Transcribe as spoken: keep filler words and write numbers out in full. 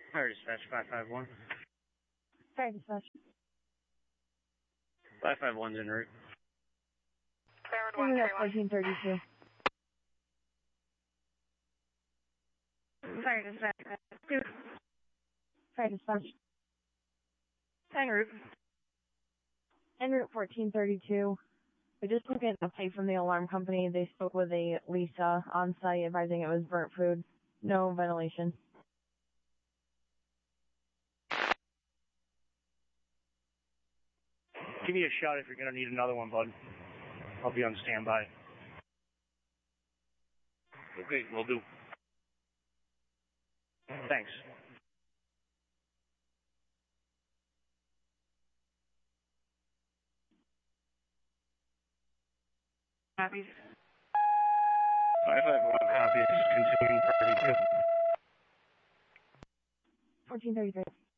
Fire dispatch five five one. Fire dispatch. five five one's en route. En route at fourteen thirty-two. Fire dispatch. Two. Fire dispatch. En route. En route fourteen thirty-two. We just took an update from the alarm company. They spoke with a Lisa on site advising it was burnt food. No ventilation. Give me a shout if you're going to need another one, bud. I'll be on standby. Okay, will do. Thanks. Copies. five five one copies, continuing party two. fourteen thirty-three.